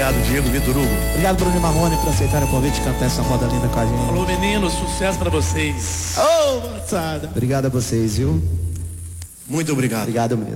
Obrigado, Diego Vitor Hugo. Obrigado, Bruno e Marrone, por aceitar o convite de cantar essa moda linda com a gente. Falou, meninos, sucesso pra vocês. Ô, moçada. Obrigado a vocês, viu? Muito obrigado. Obrigado mesmo.